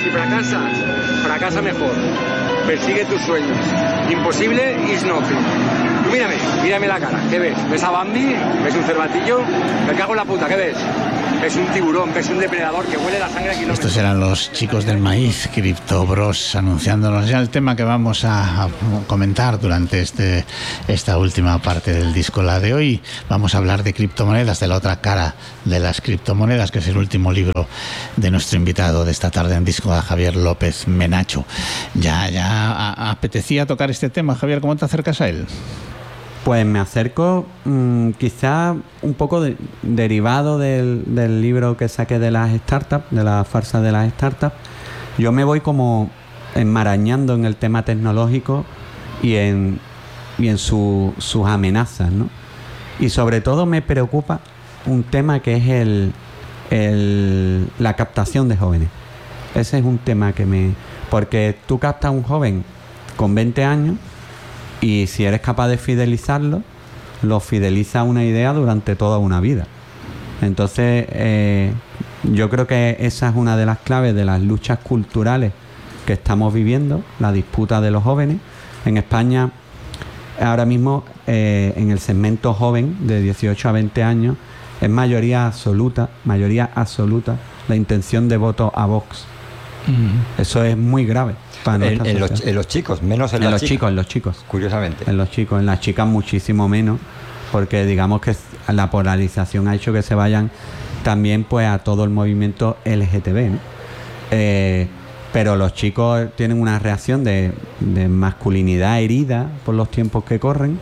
si fracasas, fracasa mejor. Persigue tus sueños. Imposible is nothing. Tú mírame la cara. ¿Qué ves? ¿Ves a Bambi? ¿Ves un cervatillo? Me cago en la puta, ¿qué ves? Es un tiburón, ves un depredador que huele la sangre a kilómetros. Estos eran los chicos del maíz, Crypto Bros, anunciándonos ya el tema que vamos a comentar durante esta última parte del disco. La de hoy vamos a hablar de criptomonedas, de la otra cara de las criptomonedas, que es el último libro de nuestro invitado de esta tarde en disco, a Javier López Menacho. Ya apetecía tocar este tema. Javier, ¿cómo te acercas a él? Pues me acerco quizá un poco derivado del libro que saqué de las startups, de la farsa de las startups. Yo me voy como enmarañando en el tema tecnológico y en sus amenazas, ¿no? Y sobre todo me preocupa un tema que es la captación de jóvenes. Ese es un tema porque tú captas a un joven con 20 años y si eres capaz de fidelizarlo, lo fideliza a una idea durante toda una vida. Entonces, yo creo que esa es una de las claves de las luchas culturales que estamos viviendo, la disputa de los jóvenes. En España, ahora mismo, en el segmento joven, de 18 a 20 años, es mayoría absoluta la intención de voto a Vox. Eso es muy grave. En los chicos, menos en las chicas. En los chicos. Curiosamente. En los chicos, en las chicas muchísimo menos, porque digamos que la polarización ha hecho que se vayan también pues a todo el movimiento LGTB, ¿no? Pero los chicos tienen una reacción de masculinidad herida por los tiempos que corren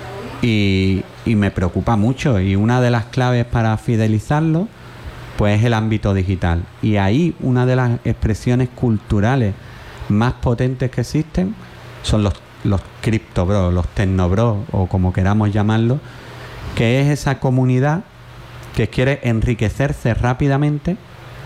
y me preocupa mucho. Y una de las claves para fidelizarlo pues es el ámbito digital. Y ahí una de las expresiones culturales más potentes que existen son los criptobros, los tecnobros o como queramos llamarlo, que es esa comunidad que quiere enriquecerse rápidamente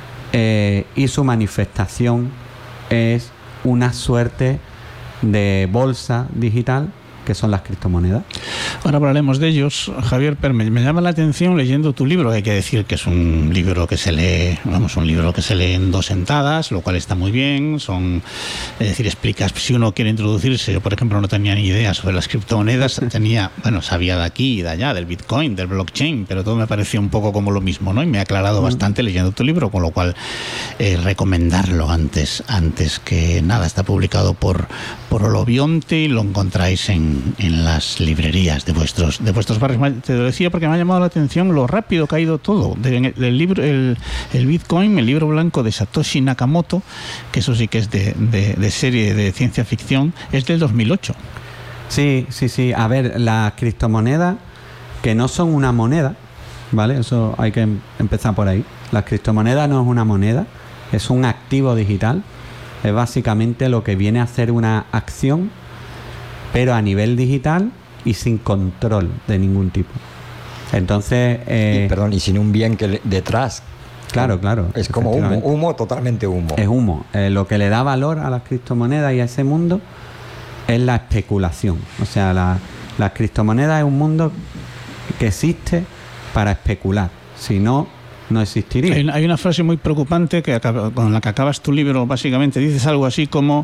y su manifestación es una suerte de bolsa digital que son las criptomonedas. Ahora hablaremos de ellos. Javier, me llama la atención leyendo tu libro. Hay que decir que es un libro que se lee, en 2 sentadas, lo cual está muy bien. Explicas, si uno quiere introducirse, yo por ejemplo no tenía ni idea sobre las criptomonedas, sabía de aquí y de allá, del Bitcoin, del blockchain, pero todo me parecía un poco como lo mismo, ¿no? Y me ha aclarado bastante leyendo tu libro, con lo cual recomendarlo antes que nada. Está publicado por Olobionte y lo encontráis en las librerías de vuestros barrios. Te lo decía porque me ha llamado la atención lo rápido que ha ido todo del libro, el Bitcoin, el libro blanco de Satoshi Nakamoto, que eso sí que es de serie de ciencia ficción, es del 2008. Sí. A ver, las criptomonedas, que no son una moneda, ¿vale? Eso hay que empezar por ahí. La criptomoneda no es una moneda, es un activo digital. Es básicamente lo que viene a hacer una acción, pero a nivel digital y sin control de ningún tipo. Entonces... y sin un bien detrás. Claro. Es como humo, totalmente humo. Es humo. Lo que le da valor a las criptomonedas y a ese mundo es la especulación. O sea, las criptomonedas es un mundo que existe para especular. Si no existiría. Hay una frase muy preocupante con la que acabas tu libro. Básicamente dices algo así como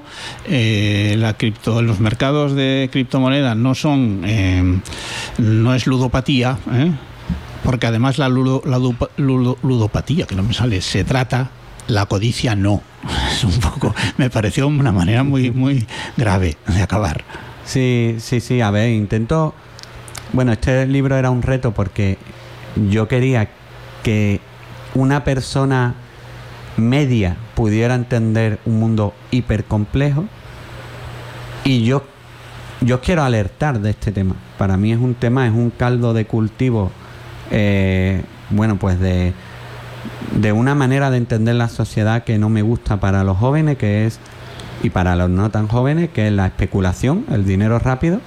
los mercados de criptomonedas no es ludopatía, porque además la ludopatía, que no me sale, se trata, la codicia no. Es un poco, me pareció una manera muy, muy grave de acabar. Sí, a ver, este libro era un reto porque yo quería que una persona media pudiera entender un mundo hipercomplejo y yo quiero alertar de este tema. Para mí es un caldo de cultivo de una manera de entender la sociedad que no me gusta para los jóvenes, y para los no tan jóvenes, que es la especulación, el dinero rápido,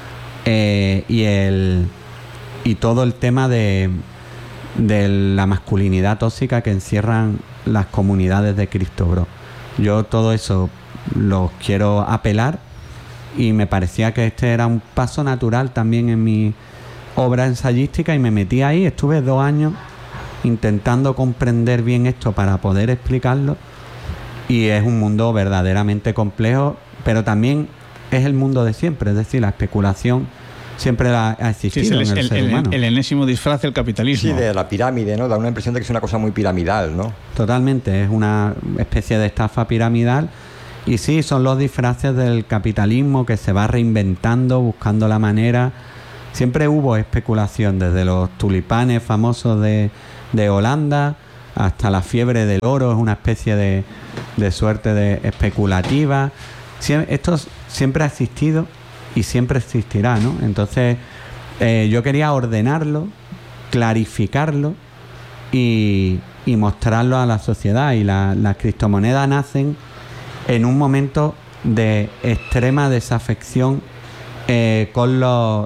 y todo el tema de la masculinidad tóxica que encierran las comunidades de criptobros. Yo todo eso lo quiero apelar y me parecía que este era un paso natural también en mi obra ensayística y me metí ahí. Estuve 2 años intentando comprender bien esto para poder explicarlo y es un mundo verdaderamente complejo, pero también es el mundo de siempre, es decir, la especulación siempre ha existido en el ser humano. El enésimo disfraz del capitalismo. Sí, de la pirámide, ¿no? Da una impresión de que es una cosa muy piramidal, ¿no? Totalmente, es una especie de estafa piramidal. Y sí, son los disfraces del capitalismo que se va reinventando, buscando la manera. Siempre hubo especulación, desde los tulipanes famosos de Holanda hasta la fiebre del oro, es una especie de suerte de especulativa. Esto siempre ha existido y siempre existirá, ¿no? Entonces, yo quería ordenarlo, clarificarlo y mostrarlo a la sociedad. Y las criptomonedas nacen en un momento de extrema desafección con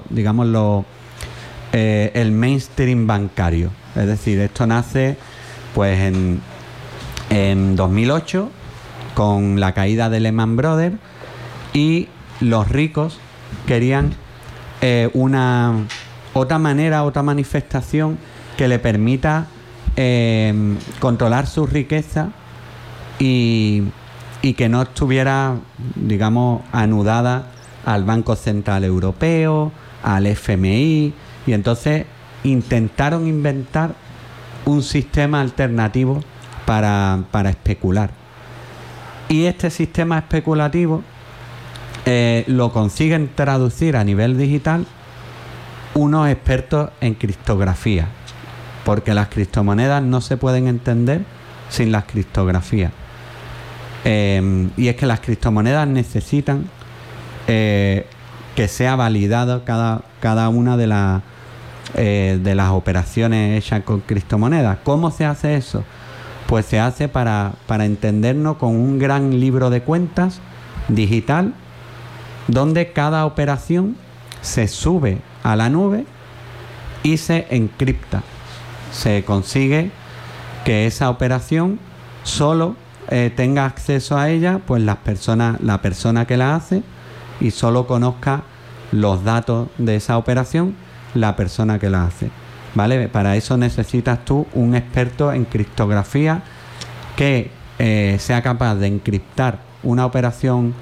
el mainstream bancario. Es decir, esto nace pues en 2008 con la caída de Lehman Brothers, y los ricos querían otra manera, otra manifestación que le permita controlar su riqueza y que no estuviera, digamos, anudada al Banco Central Europeo, al FMI, y entonces intentaron inventar un sistema alternativo para especular. Y este sistema especulativo lo consiguen traducir a nivel digital unos expertos en criptografía, porque las criptomonedas no se pueden entender sin las criptografías. Y es que las criptomonedas necesitan que sea validado cada una de las operaciones hechas con criptomonedas. ¿Cómo se hace eso? Pues se hace para entendernos con un gran libro de cuentas digital, donde cada operación se sube a la nube y se encripta. Se consigue que esa operación solo tenga acceso a ella pues la persona que la hace, y solo conozca los datos de esa operación la persona que la hace, ¿vale? Para eso necesitas tú un experto en criptografía que sea capaz de encriptar una operación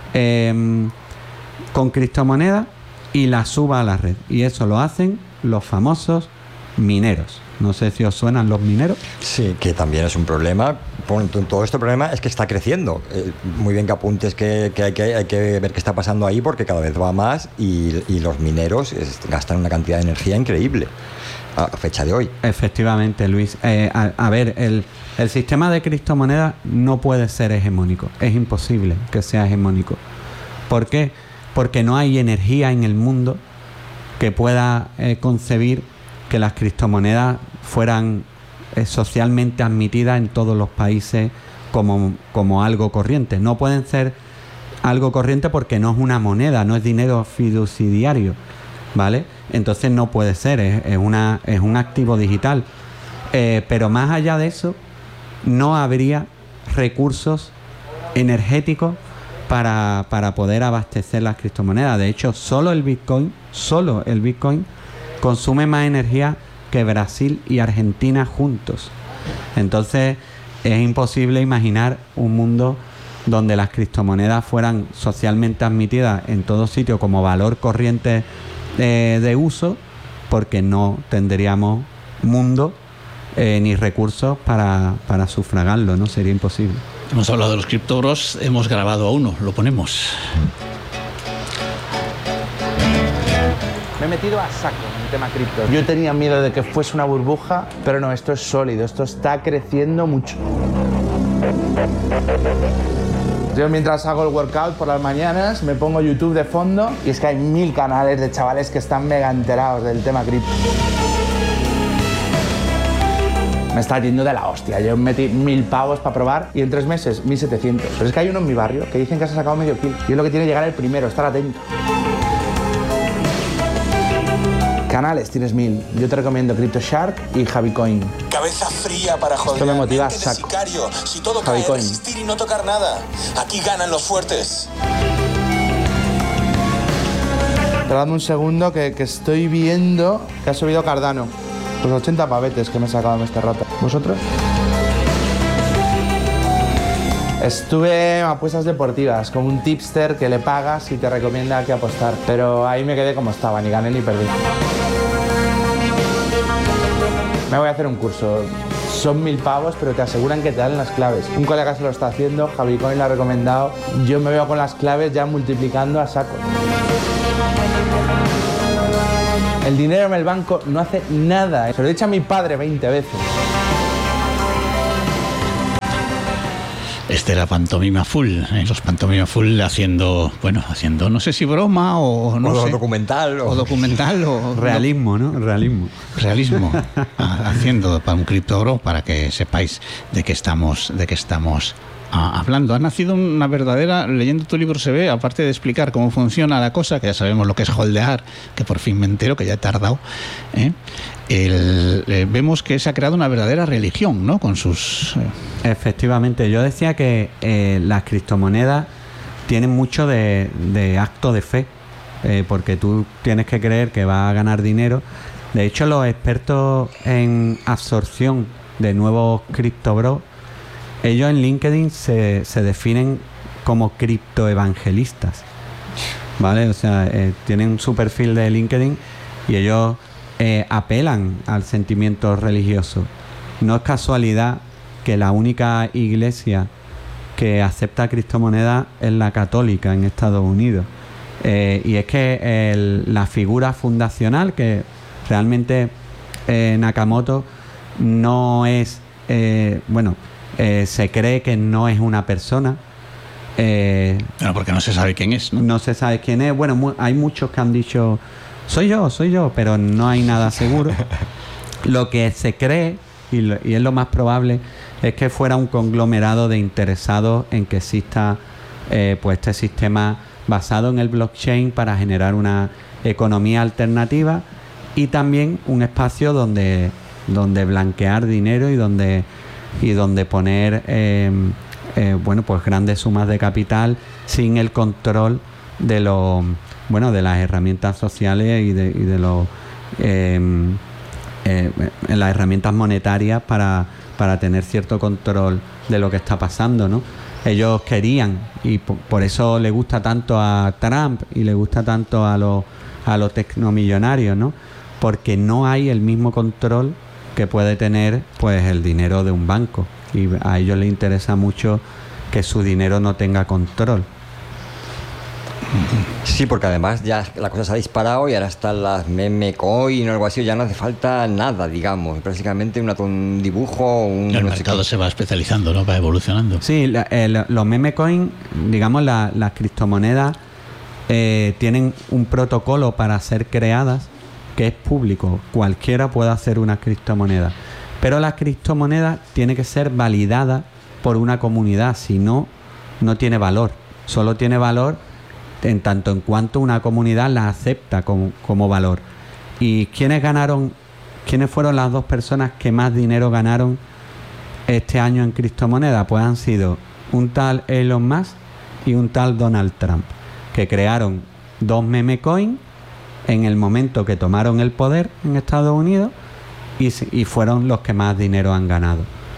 con criptomonedas y la suba a la red. Y eso lo hacen los famosos mineros. No sé si os suenan los mineros. Sí, que también es un problema. Todo este problema es que está creciendo. Muy bien que apuntes que hay que ver qué está pasando ahí, porque cada vez va más y los mineros gastan una cantidad de energía increíble a fecha de hoy. Efectivamente, Luis. A ver, el sistema de criptomonedas no puede ser hegemónico. Es imposible que sea hegemónico. ¿Por qué? Porque no hay energía en el mundo que pueda concebir que las criptomonedas fueran socialmente admitidas en todos los países como algo corriente. No pueden ser algo corriente porque no es una moneda, no es dinero fiduciario, ¿vale? Entonces no puede ser, es un activo digital. Pero más allá de eso, no habría recursos energéticos para poder abastecer las criptomonedas. De hecho, solo el Bitcoin consume más energía que Brasil y Argentina juntos. Entonces es imposible imaginar un mundo donde las criptomonedas fueran socialmente admitidas en todo sitio como valor corriente de uso, porque no tendríamos mundo ni recursos para sufragarlo, ¿no? Sería imposible. Hemos hablado de los criptobros, hemos grabado a uno, lo ponemos. Me he metido a saco en el tema cripto. Yo tenía miedo de que fuese una burbuja, pero no, esto es sólido, esto está creciendo mucho. Yo mientras hago el workout por las mañanas me pongo YouTube de fondo y es que hay 1000 canales de chavales que están mega enterados del tema cripto. Me está yendo de la hostia. Yo metí 1000 pavos para probar y en 3 meses 1700. Pero es que hay uno en mi barrio que dicen que se ha sacado medio kilo. Y es lo que tiene que llegar el primero, estar atento. Canales tienes 1000. Yo te recomiendo CryptoShark y Javicoin. Cabeza fría para joder. Esto me motiva a saco. Sicario. Si todo cae, resistir y no tocar nada. Aquí ganan los fuertes. Esperadme un segundo que estoy viendo que ha subido Cardano. Pues 80 pavetes que me he sacado en este rato. ¿Vosotros? Estuve en apuestas deportivas con un tipster que le pagas y te recomienda a qué apostar, pero ahí me quedé como estaba, ni gané ni perdí. Me voy a hacer un curso. Son 1000 pavos, pero te aseguran que te dan las claves. Un colega se lo está haciendo, Javi Coin lo ha recomendado. Yo me veo con las claves ya multiplicando a saco. El dinero en el banco no hace nada. Se lo he dicho a mi padre 20 veces. Este era Pantomima Full, los Pantomima Full haciendo, no sé si broma o no sé. Documental. O documental o... Realismo, ¿no? Realismo. Haciendo para un CryptoBro, para que sepáis de qué estamos hablando. Ha nacido una verdadera, leyendo tu libro se ve, aparte de explicar cómo funciona la cosa, que ya sabemos lo que es holdear, que por fin me entero, que ya he tardado, vemos que se ha creado una verdadera religión, ¿no? Con sus... Efectivamente, yo decía que las criptomonedas tienen mucho de acto de fe, porque tú tienes que creer que vas a ganar dinero. De hecho, los expertos en absorción de nuevos criptobros, ellos en LinkedIn se definen como criptoevangelistas, ¿vale? O sea, tienen su perfil de LinkedIn y ellos apelan al sentimiento religioso. No es casualidad que la única iglesia que acepta criptomonedas es la católica en Estados Unidos. Y es que la figura fundacional, que realmente Nakamoto no es... se cree que no es una persona. Porque no se sabe quién es, ¿no? No se sabe quién es. Bueno, hay muchos que han dicho, soy yo, pero no hay nada seguro. Lo que se cree, y es lo más probable, es que fuera un conglomerado de interesados en que exista este sistema basado en el blockchain para generar una economía alternativa y también un espacio donde blanquear dinero y donde poner pues grandes sumas de capital sin el control de las herramientas sociales y de las herramientas monetarias para tener cierto control de lo que está pasando, ¿no? Ellos querían, y por eso le gusta tanto a Trump y le gusta tanto a los tecnomillonarios, ¿no? Porque no hay el mismo control que puede tener pues el dinero de un banco, y a ellos les interesa mucho que su dinero no tenga control. Sí, porque además ya la cosa se ha disparado y ahora están las meme coin o algo así, ya no hace falta nada, digamos, prácticamente un dibujo, el mercado se va especializando, ¿no? Va evolucionando. Sí, los meme coin, digamos, las criptomonedas tienen un protocolo para ser creadas que es público, cualquiera puede hacer una criptomoneda, pero la criptomoneda tiene que ser validada por una comunidad, si no, no tiene valor, solo tiene valor en tanto en cuanto una comunidad la acepta como valor. ¿Y quiénes fueron las dos personas que más dinero ganaron este año en criptomonedas? Pues han sido un tal Elon Musk y un tal Donald Trump, que crearon dos meme coin en el momento que tomaron el poder en Estados Unidos y fueron los que más dinero han ganado.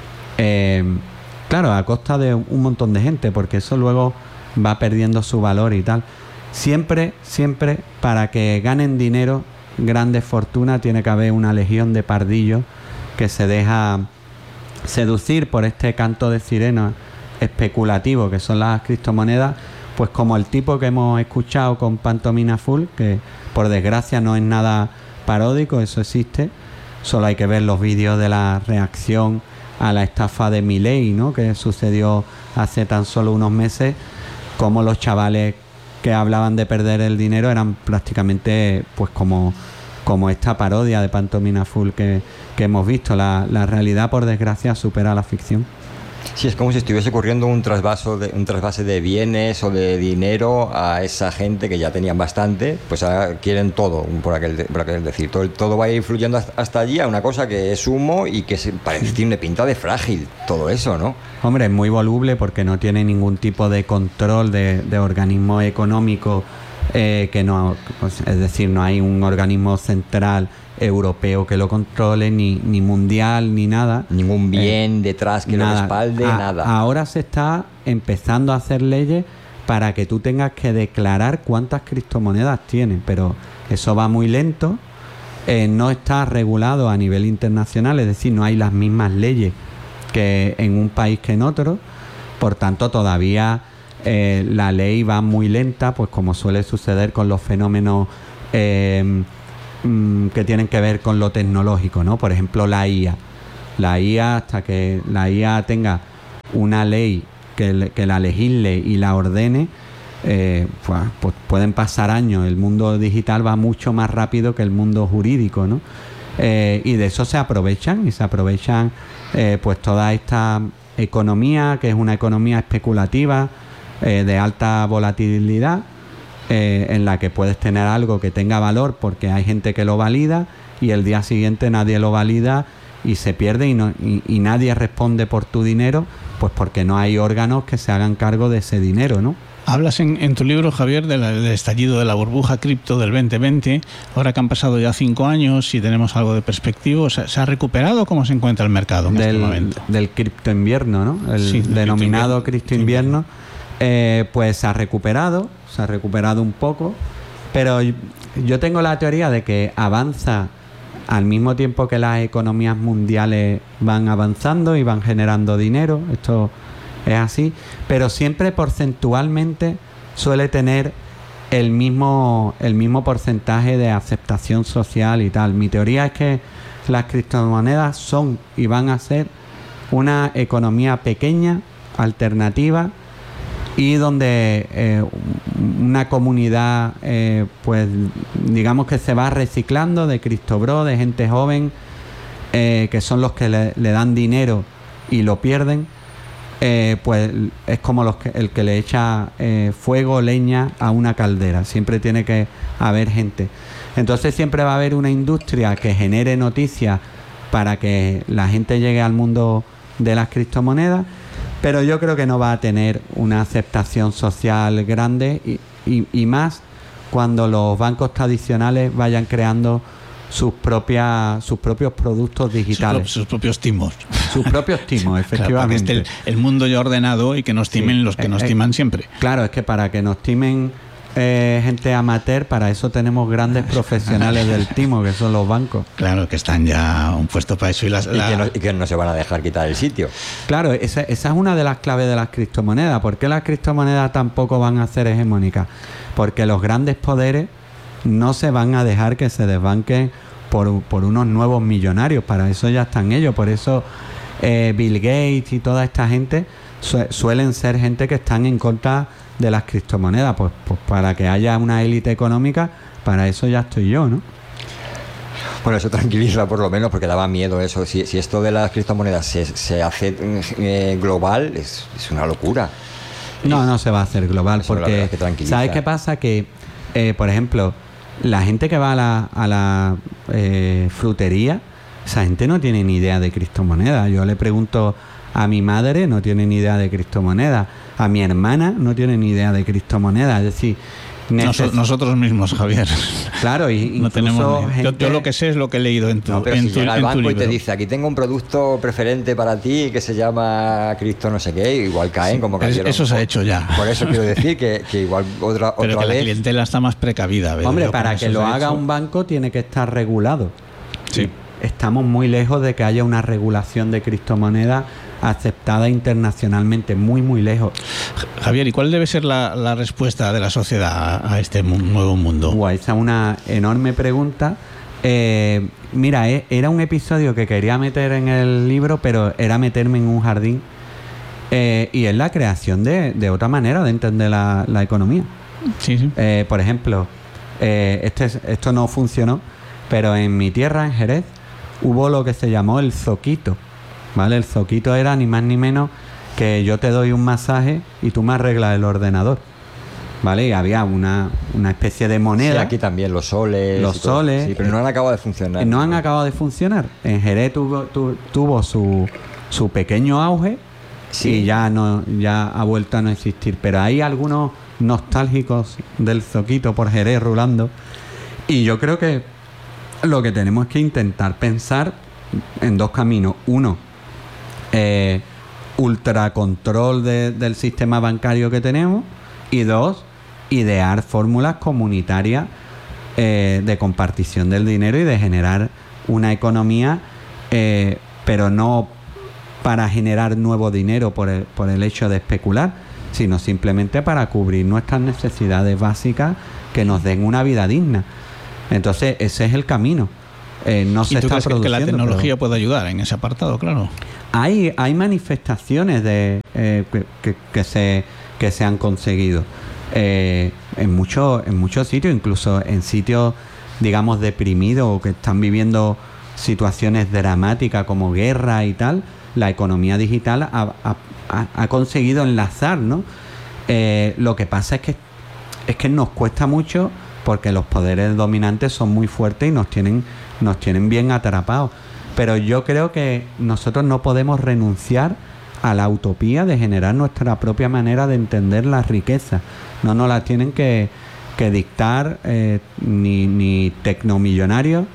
Claro, a costa de un montón de gente, porque eso luego va perdiendo su valor y tal. Siempre para que ganen dinero, grandes fortunas, tiene que haber una legión de pardillos que se deja seducir por este canto de sirena especulativo que son las criptomonedas, pues como el tipo que hemos escuchado con Pantomima Full, que por desgracia no es nada paródico, eso existe, solo hay que ver los vídeos de la reacción a la estafa de Milei, ¿no? Que sucedió hace tan solo unos meses, como los chavales que hablaban de perder el dinero eran prácticamente pues como esta parodia de Pantomima Full que hemos visto. La realidad, por desgracia, supera la ficción. Sí, es como si estuviese ocurriendo un trasvase de bienes o de dinero a esa gente que ya tenían bastante, pues ahora quieren todo, por aquel decir. Todo va a ir fluyendo hasta allí a una cosa que es humo y que tiene pinta de frágil, todo eso, ¿no? Hombre, es muy voluble porque no tiene ningún tipo de control de organismo económico, que no, es decir, no hay un organismo central europeo que lo controle, ni mundial, ni nada. Ningún bien detrás que lo respalde, nada. Ahora se está empezando a hacer leyes para que tú tengas que declarar cuántas criptomonedas tienes, pero eso va muy lento, no está regulado a nivel internacional, es decir, no hay las mismas leyes que en un país que en otro, por tanto todavía la ley va muy lenta, pues como suele suceder con los fenómenos que tienen que ver con lo tecnológico, ¿no? Por ejemplo, la IA. La IA, hasta que la IA tenga una ley que la legisle y la ordene, pues pueden pasar años. El mundo digital va mucho más rápido que el mundo jurídico, ¿no? Y de eso se aprovechan pues toda esta economía, que es una economía especulativa de alta volatilidad, en la que puedes tener algo que tenga valor porque hay gente que lo valida y el día siguiente nadie lo valida y se pierde y nadie responde por tu dinero, pues porque no hay órganos que se hagan cargo de ese dinero, ¿no? Hablas en tu libro, Javier, del estallido de la burbuja cripto del 2020. Ahora que han pasado ya 5 años y tenemos algo de perspectiva, ¿se ha recuperado? ¿Cómo se encuentra el mercado en este momento? Del cripto invierno, ¿no? El denominado cripto invierno, pues se ha recuperado un poco, pero yo tengo la teoría de que avanza al mismo tiempo que las economías mundiales van avanzando y van generando dinero. Esto es así, pero siempre porcentualmente suele tener el mismo porcentaje de aceptación social y tal. Mi teoría es que las criptomonedas son y van a ser una economía pequeña, alternativa, y donde una comunidad, pues digamos que se va reciclando de criptobro, de gente joven, que son los que le dan dinero y lo pierden. Pues es como el que le echa fuego, leña a una caldera. Siempre tiene que haber gente. Entonces siempre va a haber una industria que genere noticias para que la gente llegue al mundo de las criptomonedas, pero yo creo que no va a tener una aceptación social grande y más cuando los bancos tradicionales vayan creando sus propios productos digitales. Sus propios timos. Sus propios timos, efectivamente. Claro, el mundo ya ordenado y que nos timen los que nos timan siempre. Claro, es que para que nos timen gente amateur, para eso tenemos grandes profesionales del timo, que son los bancos. Claro, que están ya un puesto para eso. Y que no se van a dejar quitar el sitio. Claro, esa es una de las claves de las criptomonedas. ¿Por qué las criptomonedas tampoco van a ser hegemónicas? Porque los grandes poderes no se van a dejar que se desbanquen por unos nuevos millonarios. Para eso ya están ellos. Por eso Bill Gates y toda esta gente suelen ser gente que están en contra de las criptomonedas. Pues para que haya una élite económica, para eso ya estoy yo, ¿no? Bueno, eso tranquiliza por lo menos, porque daba miedo eso. Si esto de las criptomonedas se hace global, es una locura. No se va a hacer global, eso, porque ¿sabes qué pasa? Que, por ejemplo, la gente que va a la frutería, esa gente no tiene ni idea de criptomonedas. Yo le pregunto a mi madre, no tiene ni idea de criptomonedas. A mi hermana no tiene ni idea de criptomonedas. Es decir, nosotros mismos, Javier. Claro, y no tenemos yo lo que sé es lo que he leído en tu libro. Pero si llega al banco y te dice, aquí tengo un producto preferente para ti que se llama cripto no sé qué, igual caen como cayeron. Eso se ha hecho ya. Por eso quiero decir que igual otra que vez... la clientela está más precavida. Hombre, para que lo haga un banco tiene que estar regulado. Sí. Estamos muy lejos de que haya una regulación de criptomonedas aceptada internacionalmente, muy muy lejos. Javier, ¿y cuál debe ser la respuesta de la sociedad a este nuevo mundo? Esa es una enorme pregunta. Mira, era un episodio que quería meter en el libro, pero era meterme en un jardín, y es la creación de otra manera de entender la economía. Sí. Por ejemplo, esto no funcionó, pero en mi tierra, en Jerez, hubo lo que se llamó el zoquito. ¿Vale? El zoquito era ni más ni menos que yo te doy un masaje y tú me arreglas el ordenador. ¿Vale? Y había una especie de moneda. Sí, aquí también los soles. Sí, pero no han acabado de funcionar. No han acabado de funcionar. En Jerez tuvo su pequeño auge, sí, y ya ha vuelto a no existir. Pero hay algunos nostálgicos del zoquito por Jerez rulando. Y yo creo que lo que tenemos es que intentar pensar en dos caminos. Uno, ultracontrol del sistema bancario que tenemos, y dos, idear fórmulas comunitarias de compartición del dinero y de generar una economía, pero no para generar nuevo dinero por el hecho de especular, sino simplemente para cubrir nuestras necesidades básicas que nos den una vida digna. Entonces ese es el camino. No se está produciendo. Que la tecnología puede ayudar en ese apartado, claro. Hay manifestaciones que se han conseguido en muchos sitios, incluso en sitios, digamos, deprimidos o que están viviendo situaciones dramáticas como guerra y tal. La economía digital ha conseguido enlazar, ¿no? Lo que pasa es que nos cuesta mucho porque los poderes dominantes son muy fuertes y nos tienen bien atrapados. Pero yo creo que nosotros no podemos renunciar a la utopía de generar nuestra propia manera de entender la riqueza. No nos la tienen que dictar ni tecnomillonarios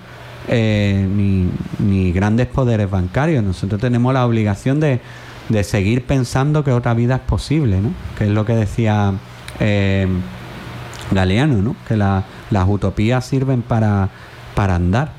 ni grandes poderes bancarios. Nosotros tenemos la obligación de seguir pensando que otra vida es posible, ¿no? Que es lo que decía Galeano, ¿no? Que las utopías sirven para andar.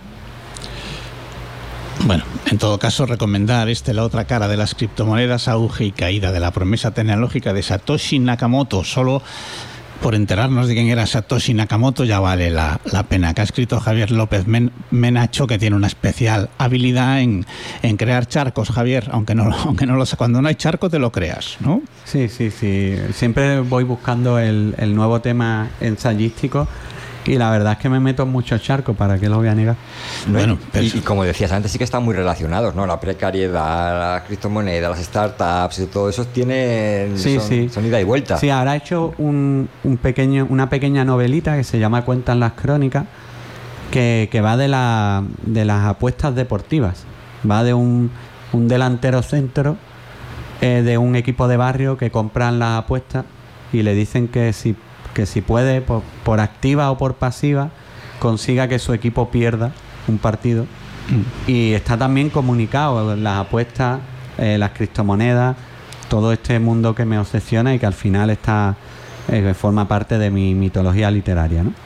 Bueno, en todo caso, recomendar la otra cara de las criptomonedas, auge y caída de la promesa tecnológica de Satoshi Nakamoto. Solo por enterarnos de quién era Satoshi Nakamoto ya vale la pena. Que ha escrito Javier López Menacho, que tiene una especial habilidad en crear charcos, Javier, aunque no cuando no hay charco te lo creas, ¿no? Sí. Siempre voy buscando el nuevo tema ensayístico. Y la verdad es que me meto en muchos charcos, ¿para qué lo voy a negar? Bueno, y como decías antes, sí que están muy relacionados, ¿no? La precariedad, las criptomonedas, las startups, y todo eso son ida y vuelta. Sí, ahora he hecho una pequeña novelita que se llama Cuentan las Crónicas, que va de las apuestas deportivas. Va de un delantero centro de un equipo de barrio que compran las apuestas y le dicen que si puede, por activa o por pasiva, consiga que su equipo pierda un partido. Y está también comunicado las apuestas, las criptomonedas, todo este mundo que me obsesiona y que al final forma parte de mi mitología literaria, ¿no?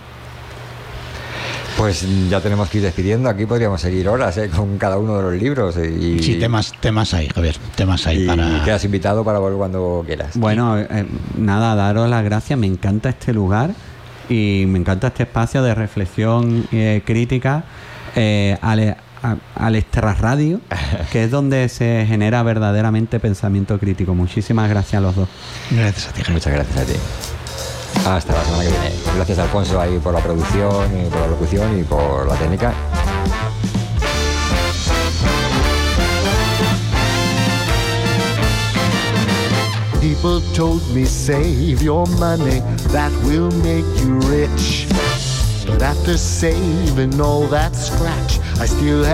Pues ya tenemos que ir despidiendo. Aquí podríamos seguir horas con cada uno de los libros. Sí, temas ahí, Javier. Temas ahí. Y quedas invitado para volver cuando quieras. Bueno, nada, daros las gracias. Me encanta este lugar y me encanta este espacio de reflexión crítica al extrarradio, que es donde se genera verdaderamente pensamiento crítico. Muchísimas gracias a los dos. Gracias a ti, Javier. Muchas gracias a ti. Hasta la semana que viene. Gracias, Alfonso, ahí por la producción y por la locución y por la técnica. People told me save your money, that will make you rich. But after saving all that scratch, I still have